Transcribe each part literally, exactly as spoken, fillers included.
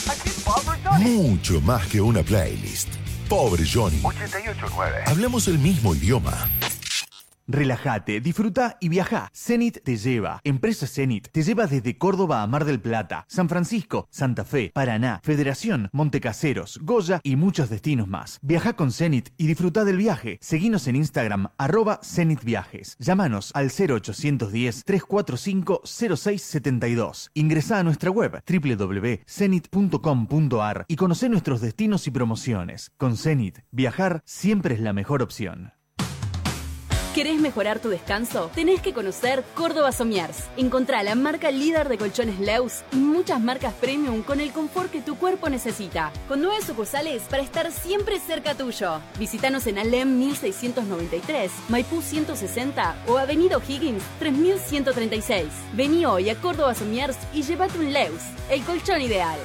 Mucho más que una playlist. Pobre Johnny. ochenta y ocho nueve. Hablamos el mismo idioma. Relájate, disfruta y viaja. Zenit te lleva. Empresa Zenit te lleva desde Córdoba a Mar del Plata, San Francisco, Santa Fe, Paraná, Federación, Montecaseros, Goya y muchos destinos más. Viaja con Zenit y disfruta del viaje. Seguinos en Instagram, arroba Zenit Viajes. Llámanos al cero ochocientos diez, trescientos cuarenta y cinco, cero seis setenta y dos. Ingresá a nuestra web doble u doble u doble u punto zenit punto com punto a r y conocé nuestros destinos y promociones. Con Zenit, viajar siempre es la mejor opción. ¿Querés mejorar tu descanso? Tenés que conocer Córdoba Somiers. Encontrá la marca líder de colchones Leus y muchas marcas premium con el confort que tu cuerpo necesita. Con nueve sucursales para estar siempre cerca tuyo. Visítanos en Alem mil seiscientos noventa y tres, Maipú ciento sesenta o Avenida O'Higgins tres mil ciento treinta y seis. Vení hoy a Córdoba Somiers y llévate un Leus, el colchón ideal.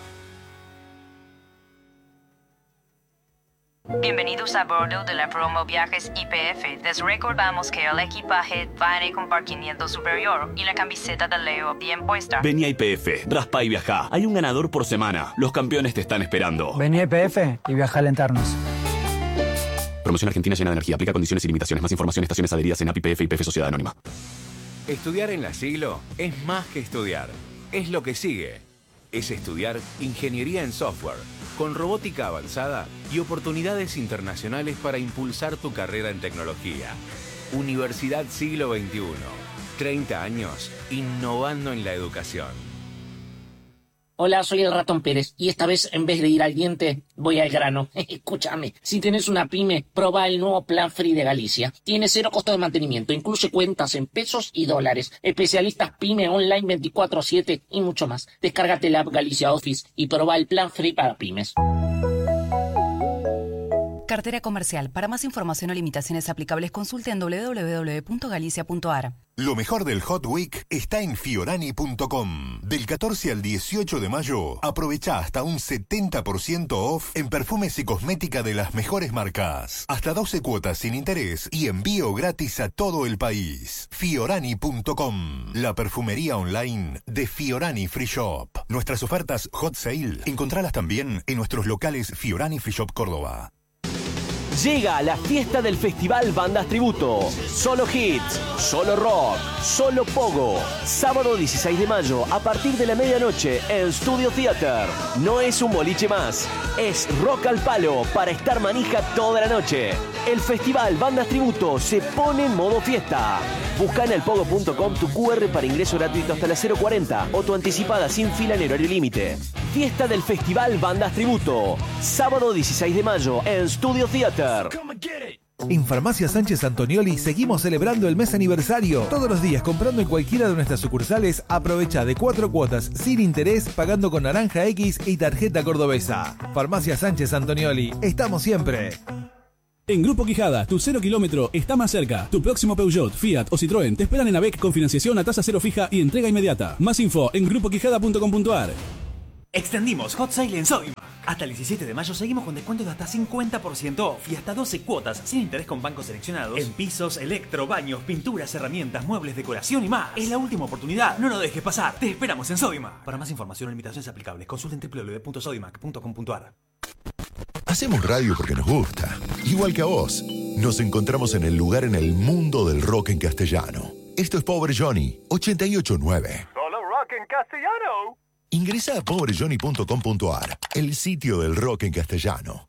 Bienvenidos a bordo de la promo Viajes I P F. Les recordamos que el equipaje va en el compartimiento superior y la camiseta de Leo bien puesta. Vení a I P F, raspa y viajá. Hay un ganador por semana. Los campeones te están esperando. Vení a I P F y viajá a alentarnos. Promoción Argentina llena de energía. Aplica condiciones y limitaciones. Más información, estaciones adheridas en A P I P F y I P F Sociedad Anónima. Estudiar en la Siglo es más que estudiar. Es lo que sigue. Es estudiar ingeniería en software, con robótica avanzada y oportunidades internacionales para impulsar tu carrera en tecnología. Universidad Siglo veintiuno. treinta años innovando en la educación. Hola, soy el Ratón Pérez y esta vez en vez de ir al diente voy al grano. Escúchame, si tenés una pyme, probá el nuevo Plan Free de Galicia. Tiene cero costo de mantenimiento, incluye cuentas en pesos y dólares, especialistas pyme online veinticuatro siete y mucho más. Descárgate la app Galicia Office y probá el Plan Free para pymes. Cartera comercial. Para más información o limitaciones aplicables, consulte en doble u doble u doble u punto galicia punto a r. Lo mejor del Hot Week está en fiorani punto com. Del catorce al dieciocho de mayo, aprovecha hasta un setenta por ciento off en perfumes y cosmética de las mejores marcas. Hasta doce cuotas sin interés y envío gratis a todo el país. fiorani punto com, la perfumería online de Fiorani Free Shop. Nuestras ofertas Hot Sale, encontralas también en nuestros locales Fiorani Free Shop Córdoba. Llega la fiesta del Festival Bandas Tributo. Solo hits, solo rock, solo pogo. Sábado dieciséis de mayo a partir de la medianoche en Studio Theater. No es un boliche más, es rock al palo para estar manija toda la noche. El Festival Bandas Tributo se pone en modo fiesta. Busca en el pogo punto com tu cu erre para ingreso gratuito hasta las cero cuarenta o tu anticipada sin fila en horario límite. Fiesta del Festival Bandas Tributo. Sábado dieciséis de mayo en Studio Theater. En Farmacia Sánchez Antonioli seguimos celebrando el mes aniversario. Todos los días comprando en cualquiera de nuestras sucursales, aprovecha de cuatro cuotas sin interés pagando con Naranja X y tarjeta cordobesa. Farmacia Sánchez Antonioli, estamos siempre. En Grupo Quijada, tu cero kilómetro está más cerca. Tu próximo Peugeot, Fiat o Citroën te esperan en AVEC con financiación a tasa cero fija y entrega inmediata. Más info en grupo quijada punto com punto a r. Extendimos Hot Sale en Sodimac. Hasta el diecisiete de mayo seguimos con descuentos de hasta cincuenta por ciento off y hasta doce cuotas sin interés con bancos seleccionados en pisos, electro, baños, pinturas, herramientas, muebles, decoración y más. Es la última oportunidad, no lo dejes pasar. Te esperamos en Sodimac. Para más información o limitaciones aplicables, consulten doble u doble u doble u punto sodimac punto com punto a r. Hacemos radio porque nos gusta. Igual que a vos. Nos encontramos en el lugar en el mundo del rock en castellano. Esto es Pobre Johnny, ochenta y ocho nueve. Solo rock en castellano. Ingresa a pobre johnny punto com punto a r, el sitio del rock en castellano.